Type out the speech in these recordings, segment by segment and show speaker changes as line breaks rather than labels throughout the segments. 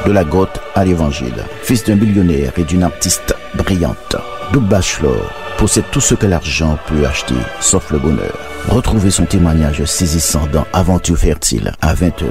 de la grotte à l'évangile. Fils d'un millionnaire et d'une artiste brillante, double bachelor, possède tout ce que l'argent peut acheter, sauf le bonheur. Retrouvez son témoignage saisissant dans Aventure fertile à 20h.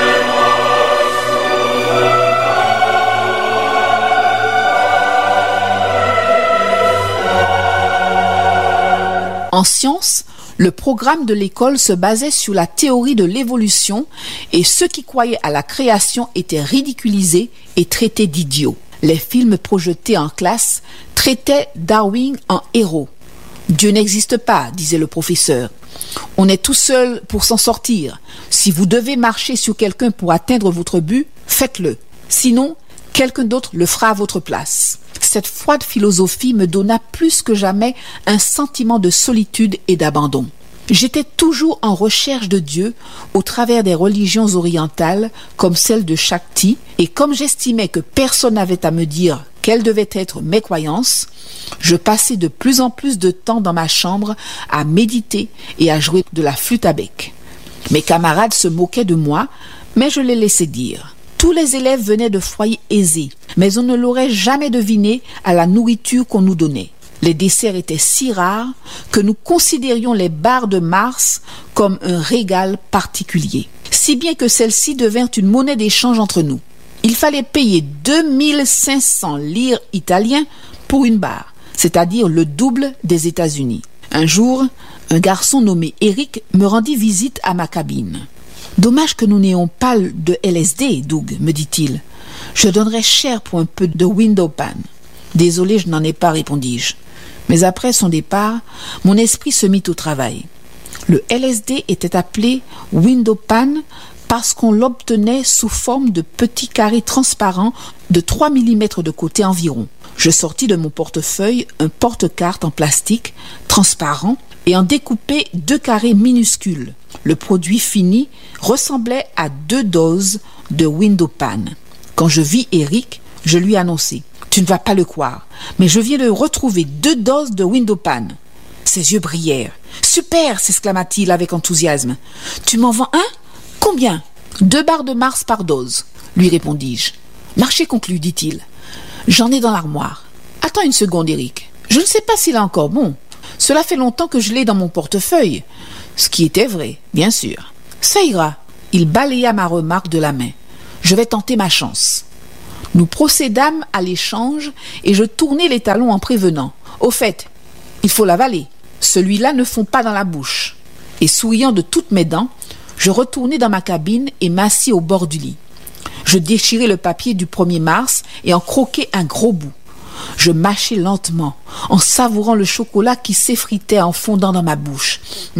En sciences, le programme de l'école se basait sur la théorie de l'évolution et ceux qui croyaient à la création étaient ridiculisés et traités d'idiots. Les films projetés en classe traitaient Darwin en héros. Dieu n'existe pas, disait le professeur. On est tout seul pour s'en sortir. Si vous devez marcher sur quelqu'un pour atteindre votre but, faites-le. Sinon, quelqu'un d'autre le fera à votre place. Cette froide philosophie me donna plus que jamais un sentiment de solitude et d'abandon. J'étais toujours en recherche de Dieu au travers des religions orientales comme celle de Shakti, et comme j'estimais que personne n'avait à me dire quelles devaient être mes croyances, je passais de plus en plus de temps dans ma chambre à méditer et à jouer de la flûte à bec. Mes camarades se moquaient de moi, mais je les laissais dire. Tous les élèves venaient de foyers aisés, mais on ne l'aurait jamais deviné à la nourriture qu'on nous donnait. Les desserts étaient si rares que nous considérions les bars de Mars comme un régal particulier, si bien que celle-ci devint une monnaie d'échange entre nous. Il fallait payer 2500 lire italiens pour une barre, c'est-à-dire le double des États-Unis. Un jour, un garçon nommé Eric me rendit visite à ma cabine. « Dommage que nous n'ayons pas de LSD, Doug, me dit-il. Je donnerais cher pour un peu de Windopan. » « Désolé, je n'en ai pas, répondis-je. Mais après son départ, mon esprit se mit au travail. Le LSD était appelé Windopan parce qu'on l'obtenait sous forme de petits carrés transparents de 3 mm de côté environ. Je sortis de mon portefeuille un porte-carte en plastique transparent et en découpai 2 carrés minuscules. Le produit fini ressemblait à 2 doses de Windopan. Quand je vis Eric, je lui annonçai: « Tu ne vas pas le croire, mais je viens de retrouver 2 doses de Windopan. » Ses yeux brillèrent. « Super !» s'exclama-t-il avec enthousiasme. « Tu m'en vends un ? Combien ? 2 barres de Mars par dose, lui répondis-je. « Marché conclu, dit-il. J'en ai dans l'armoire. Attends une seconde, Eric. Je ne sais pas s'il est encore bon. Cela fait longtemps que je l'ai dans mon portefeuille. » Ce qui était vrai, bien sûr. « Ça ira. » Il balaya ma remarque de la main. « Je vais tenter ma chance. » Nous procédâmes à l'échange et je tournai les talons en prévenant. « Au fait, il faut l'avaler. Celui-là ne fond pas dans la bouche. » Et souriant de toutes mes dents, je retournai dans ma cabine et m'assis au bord du lit. Je déchirai le papier du 1er mars et en croquai un gros bout. Je mâchai lentement, en savourant le chocolat qui s'effritait en fondant dans ma bouche.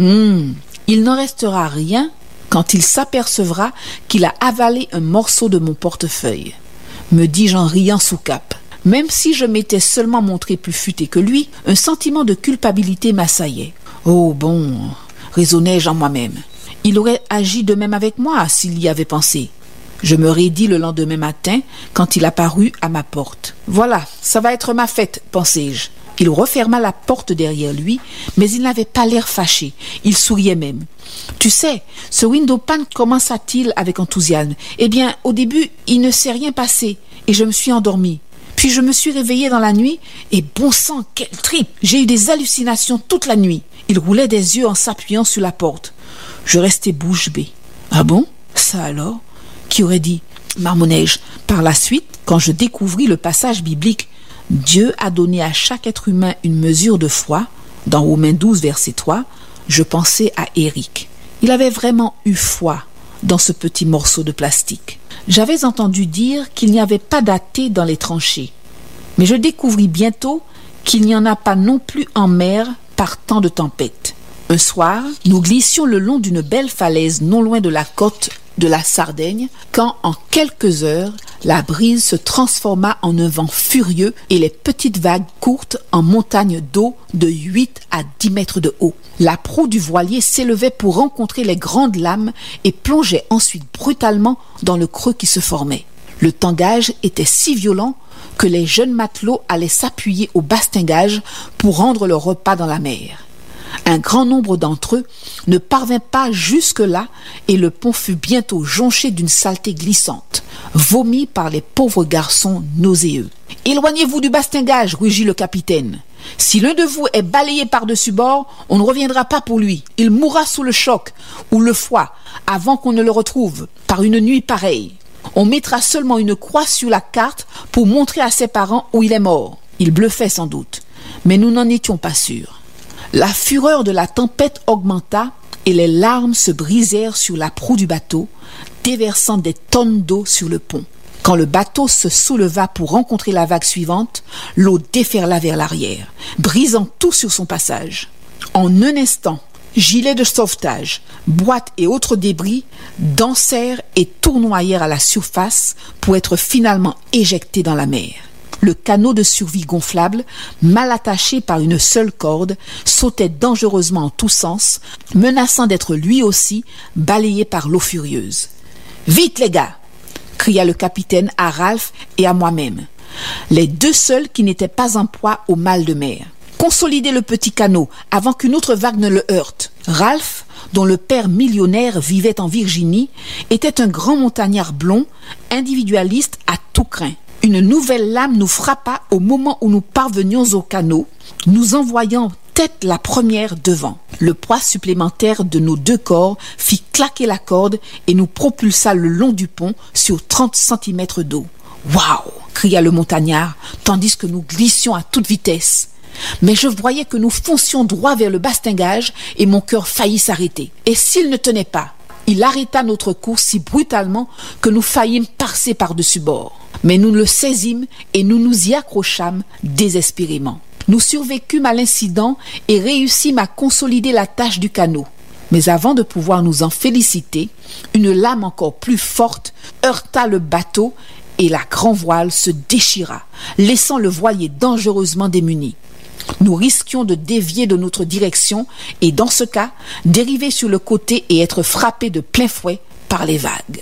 Il n'en restera rien quand il s'apercevra qu'il a avalé un morceau de mon portefeuille, me dis-je en riant sous cape. Même si je m'étais seulement montré plus futé que lui, un sentiment de culpabilité m'assaillait. « Oh bon, raisonnai-je en moi-même. Il aurait agi de même avec moi s'il y avait pensé. » Je me raidis le lendemain matin quand il apparut à ma porte. « Voilà, ça va être ma fête, pensai-je. » Il referma la porte derrière lui, mais il n'avait pas l'air fâché. Il souriait même. « Tu sais, ce Windopan, commença-t-il avec enthousiasme. Eh bien, au début, il ne s'est rien passé et je me suis endormi. Puis je me suis réveillé dans la nuit et bon sang, quel trip! J'ai eu des hallucinations toute la nuit. » Il roulait des yeux en s'appuyant sur la porte. Je restais bouche bée. « Ah bon? Ça alors? Qui aurait dit ?» marmonnai-je. Par la suite, quand je découvris le passage biblique « Dieu a donné à chaque être humain une mesure de foi » dans Romains 12, verset 3, je pensais à Eric. Il avait vraiment eu foi dans ce petit morceau de plastique. J'avais entendu dire qu'il n'y avait pas d'athées dans les tranchées, mais je découvris bientôt qu'il n'y en a pas non plus en mer par temps de tempête. Un soir, nous glissions le long d'une belle falaise non loin de la côte de la Sardaigne, quand en quelques heures, la brise se transforma en un vent furieux et les petites vagues courtes en montagnes d'eau de 8 à 10 mètres de haut. La proue du voilier s'élevait pour rencontrer les grandes lames et plongeait ensuite brutalement dans le creux qui se formait. Le tangage était si violent que les jeunes matelots allaient s'appuyer au bastingage pour rendre leur repas dans la mer. Un grand nombre d'entre eux ne parvint pas jusque-là et le pont fut bientôt jonché d'une saleté glissante, vomi par les pauvres garçons nauséeux. « Éloignez-vous du bastingage, rugit le capitaine. Si l'un de vous est balayé par-dessus bord, on ne reviendra pas pour lui. Il mourra sous le choc ou le froid avant qu'on ne le retrouve par une nuit pareille. On mettra seulement une croix sur la carte pour montrer à ses parents où il est mort. » Il bluffait sans doute, mais nous n'en étions pas sûrs. La fureur de la tempête augmenta et les larmes se brisèrent sur la proue du bateau, déversant des tonnes d'eau sur le pont. Quand le bateau se souleva pour rencontrer la vague suivante, l'eau déferla vers l'arrière, brisant tout sur son passage. En un instant, gilets de sauvetage, boîtes et autres débris dansèrent et tournoyèrent à la surface pour être finalement éjectés dans la mer. Le canot de survie gonflable, mal attaché par une seule corde, sautait dangereusement en tous sens, menaçant d'être lui aussi balayé par l'eau furieuse. « Vite les gars !» cria le capitaine à Ralph et à moi-même, les deux seuls qui n'étaient pas en proie au mal de mer. « Consolidez le petit canot avant qu'une autre vague ne le heurte. » Ralph, dont le père millionnaire vivait en Virginie, était un grand montagnard blond, individualiste à tout crin. Une nouvelle lame nous frappa au moment où nous parvenions au canot, nous envoyant tête la première devant. Le poids supplémentaire de nos deux corps fit claquer la corde et nous propulsa le long du pont sur 30 cm d'eau. « Waouh !» cria le montagnard, tandis que nous glissions à toute vitesse. Mais je voyais que nous foncions droit vers le bastingage et mon cœur faillit s'arrêter. Et s'il ne tenait pas, il arrêta notre course si brutalement que nous faillîmes passer par-dessus bord. Mais nous le saisîmes et nous nous y accrochâmes désespérément. Nous survécûmes à l'incident et réussîmes à consolider la tâche du canot. Mais avant de pouvoir nous en féliciter, une lame encore plus forte heurta le bateau et la grand-voile se déchira, laissant le voilier dangereusement démuni. Nous risquions de dévier de notre direction et, dans ce cas, dériver sur le côté et être frappés de plein fouet par les vagues.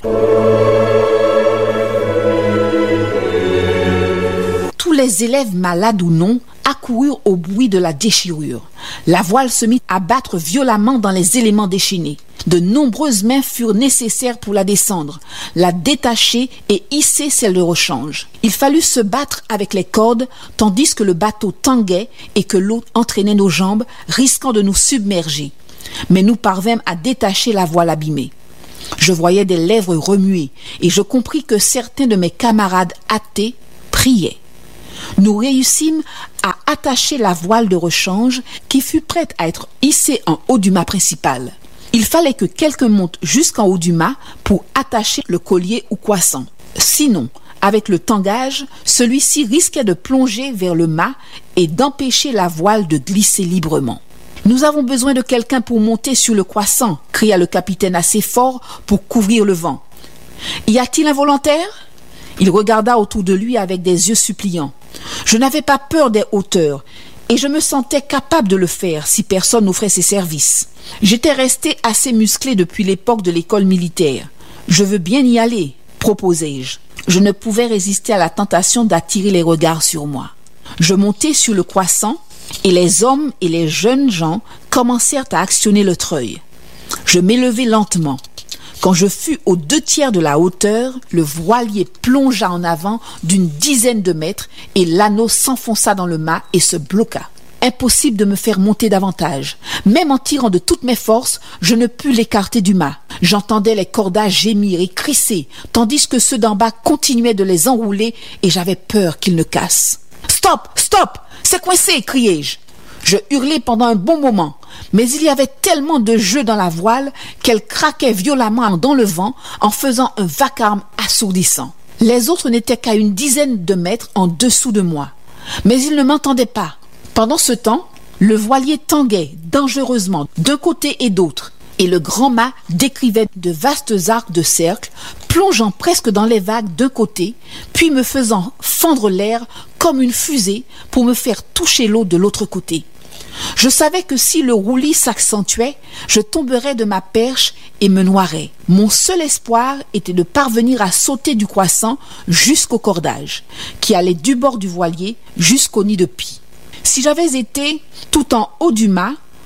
Tous les élèves, malades ou non, accoururent au bruit de la déchirure. La voile se mit à battre violemment dans les éléments déchaînés. De nombreuses mains furent nécessaires pour la descendre, la détacher et hisser celle de rechange. Il fallut se battre avec les cordes tandis que le bateau tanguait et que l'eau entraînait nos jambes, risquant de nous submerger. Mais nous parvînmes à détacher la voile abîmée. Je voyais des lèvres remuer et je compris que certains de mes camarades athées priaient. Nous réussîmes à attacher la voile de rechange qui fut prête à être hissée en haut du mât principal. Il fallait que quelqu'un monte jusqu'en haut du mât pour attacher le collier ou croissant. Sinon, avec le tangage, celui-ci risquait de plonger vers le mât et d'empêcher la voile de glisser librement. « Nous avons besoin de quelqu'un pour monter sur le croissant » cria le capitaine assez fort pour couvrir le vent. « Y a-t-il un volontaire ?» Il regarda autour de lui avec des yeux suppliants. Je n'avais pas peur des hauteurs et je me sentais capable de le faire si personne n'offrait ses services. J'étais resté assez musclé depuis l'époque de l'école militaire. Je veux bien y aller, proposai-je. Je ne pouvais résister à la tentation d'attirer les regards sur moi. Je montai sur le croissant et les hommes et les jeunes gens commencèrent à actionner le treuil. Je m'élevai lentement. Quand je fus aux 2/3 de la hauteur, le voilier plongea en avant d'une dizaine de mètres et l'anneau s'enfonça dans le mât et se bloqua. Impossible de me faire monter davantage. Même en tirant de toutes mes forces, je ne pus l'écarter du mât. J'entendais les cordages gémir et crisser, tandis que ceux d'en bas continuaient de les enrouler et j'avais peur qu'ils ne cassent. « Stop! Stop! C'est coincé !» criai-je. Je hurlai pendant un bon moment, mais il y avait tellement de jeu dans la voile qu'elle craquait violemment dans le vent en faisant un vacarme assourdissant. Les autres n'étaient qu'à une dizaine de mètres en dessous de moi, mais ils ne m'entendaient pas. Pendant ce temps, le voilier tanguait dangereusement d'un côté et d'autre, et le grand mât décrivait de vastes arcs de cercle, plongeant presque dans les vagues d'un côté, puis me faisant fendre l'air comme une fusée pour me faire toucher l'eau de l'autre côté. Je savais que si le roulis s'accentuait, je tomberais de ma perche et me noierais. Mon seul espoir était de parvenir à sauter du croissant jusqu'au cordage, qui allait du bord du voilier jusqu'au nid de pie. Si j'avais été tout en haut du mât,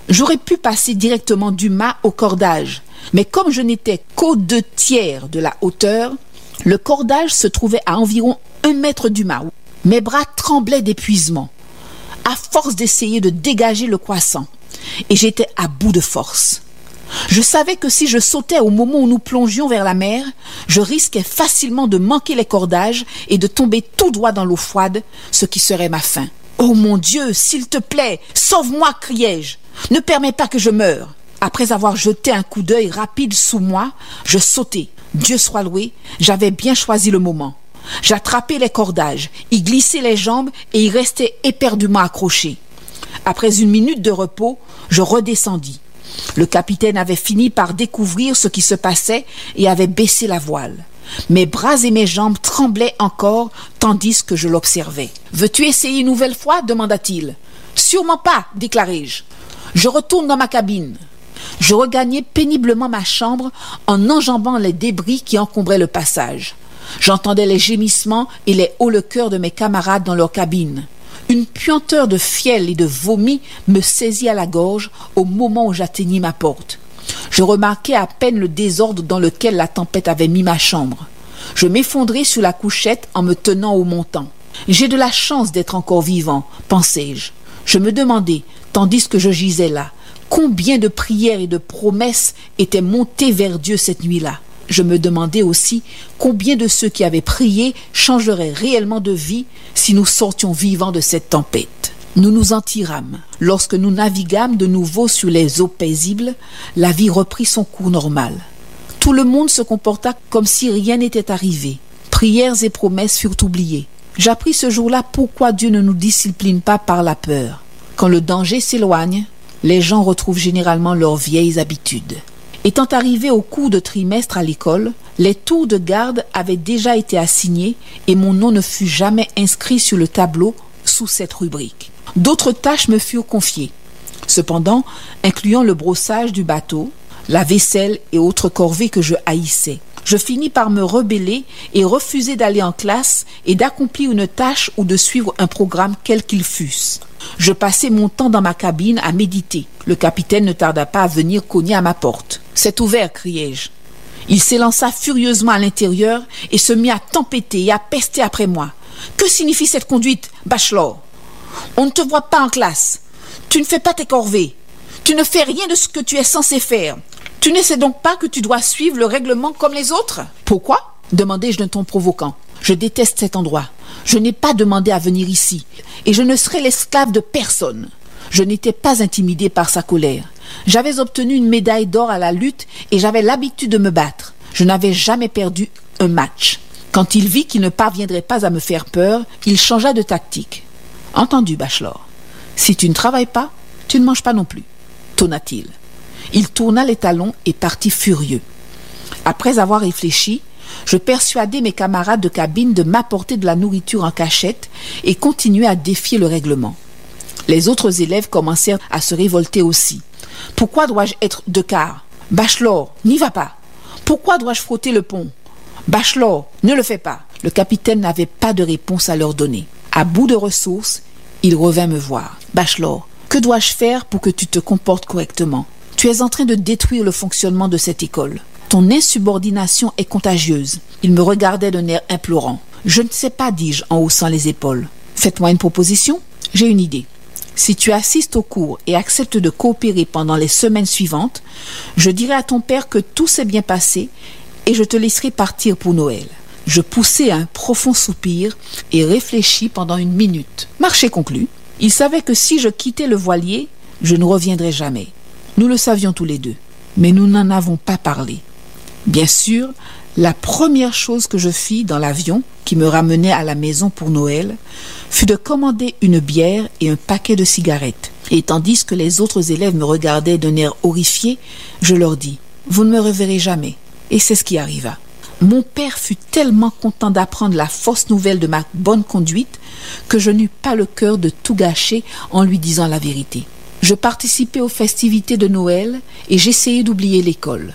J'aurais pu passer directement du mât au cordage, mais comme je n'étais qu'aux 2/3 de la hauteur, le cordage se trouvait à environ 1 mètre du mât. Mes bras tremblaient d'épuisement, à force d'essayer de dégager le croissant, et j'étais à bout de force. Je savais que si je sautais au moment où nous plongions vers la mer, je risquais facilement de manquer les cordages et de tomber tout droit dans l'eau froide, ce qui serait ma fin. « Oh mon Dieu, s'il te plaît, sauve-moi » criai-je. « Ne permets pas que je meure !» Après avoir jeté un coup d'œil rapide sous moi, je sautai. Dieu soit loué, j'avais bien choisi le moment. J'attrapai les cordages, y glissai les jambes et y restai éperdument accroché. Après 1 minute de repos, je redescendis. Le capitaine avait fini par découvrir ce qui se passait et avait baissé la voile. Mes bras et mes jambes tremblaient encore tandis que je l'observais. « Veux-tu essayer une nouvelle fois ?» demanda-t-il. « Sûrement pas » déclarai-je. Je retourne dans ma cabine. Je regagnai péniblement ma chambre en enjambant les débris qui encombraient le passage. J'entendais les gémissements et les haut-le-cœur de mes camarades dans leur cabine. Une puanteur de fiel et de vomi me saisit à la gorge au moment où j'atteignis ma porte. Je remarquai à peine le désordre dans lequel la tempête avait mis ma chambre. Je m'effondrai sur la couchette en me tenant au montant. J'ai de la chance d'être encore vivant, pensai-je. Je me demandais, tandis que je gisais là, combien de prières et de promesses étaient montées vers Dieu cette nuit-là. Je me demandais aussi combien de ceux qui avaient prié changeraient réellement de vie si nous sortions vivants de cette tempête. Nous nous en tirâmes. Lorsque nous naviguâmes de nouveau sur les eaux paisibles, la vie reprit son cours normal. Tout le monde se comporta comme si rien n'était arrivé. Prières et promesses furent oubliées. J'appris ce jour-là pourquoi Dieu ne nous discipline pas par la peur. Quand le danger s'éloigne, les gens retrouvent généralement leurs vieilles habitudes. Étant arrivé au cours de trimestre à l'école, les tours de garde avaient déjà été assignés et mon nom ne fut jamais inscrit sur le tableau sous cette rubrique. D'autres tâches me furent confiées. Cependant, incluant le brossage du bateau, la vaisselle et autres corvées que je haïssais. Je finis par me rebeller et refuser d'aller en classe et d'accomplir une tâche ou de suivre un programme quel qu'il fût. Je passai mon temps dans ma cabine à méditer. Le capitaine ne tarda pas à venir cogner à ma porte. « C'est ouvert » criai-je. Il s'élança furieusement à l'intérieur et se mit à tempêter et à pester après moi. « Que signifie cette conduite, Bachelor ? On ne te voit pas en classe. Tu ne fais pas tes corvées. Tu ne fais rien de ce que tu es censé faire. Tu ne sais donc pas que tu dois suivre le règlement comme les autres ? » « Pourquoi ?» demandai-je d'un ton provoquant. « Je déteste cet endroit. Je n'ai pas demandé à venir ici et je ne serai l'esclave de personne. » Je n'étais pas intimidé par sa colère. J'avais obtenu une médaille d'or à la lutte et j'avais l'habitude de me battre. Je n'avais jamais perdu un match. Quand il vit qu'il ne parviendrait pas à me faire peur, il changea de tactique. « Entendu, Bachelor. Si tu ne travailles pas, tu ne manges pas non plus, » tonna-t-il. Il tourna les talons et partit furieux. Après avoir réfléchi, je persuadai mes camarades de cabine de m'apporter de la nourriture en cachette et continuai à défier le règlement. Les autres élèves commencèrent à se révolter aussi. « Pourquoi dois-je être de quart ? Bachelor, n'y va pas. Pourquoi dois-je frotter le pont ? Bachelor, ne le fais pas. » Le capitaine n'avait pas de réponse à leur donner. À bout de ressources, il revint me voir. « Bachelor, que dois-je faire pour que tu te comportes correctement ? Tu es en train de détruire le fonctionnement de cette école. Ton insubordination est contagieuse. » Il me regardait d'un air implorant. « Je ne sais pas, dis-je en haussant les épaules. Faites-moi une proposition. J'ai une idée. Si tu assistes au cours et acceptes de coopérer pendant les semaines suivantes, je dirai à ton père que tout s'est bien passé et je te laisserai partir pour Noël. » Je poussai un profond soupir et réfléchis pendant 1 minute. Marché conclu. Il savait que si je quittais le voilier, je ne reviendrais jamais. Nous le savions tous les deux, mais nous n'en avons pas parlé. Bien sûr, la première chose que je fis dans l'avion qui me ramenait à la maison pour Noël fut de commander une bière et un paquet de cigarettes. Et tandis que les autres élèves me regardaient d'un air horrifié, je leur dis « Vous ne me reverrez jamais ». Et c'est ce qui arriva. Mon père fut tellement content d'apprendre la fausse nouvelle de ma bonne conduite que je n'eus pas le cœur de tout gâcher en lui disant la vérité. Je participais aux festivités de Noël et j'essayais d'oublier l'école.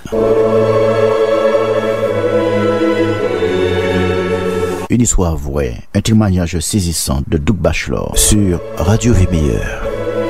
Une histoire vraie, un témoignage saisissant de Doug Bachelor sur Radio Vie Meilleure.